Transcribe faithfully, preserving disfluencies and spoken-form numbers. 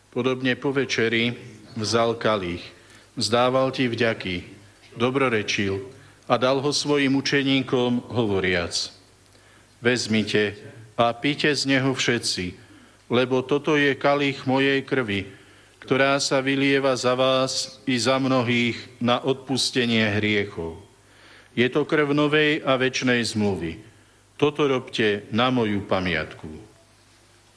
Podobne po večeri vzal kalich, vzdával ti vďaky, dobrorečil a dal ho svojim učeníkom, hovoriac: Vezmite a píte z neho všetci, lebo toto je kalich mojej krvi, ktorá sa vylieva za vás i za mnohých na odpustenie hriechov. Je to krv novej a večnej zmluvy. Toto robte na moju pamiatku.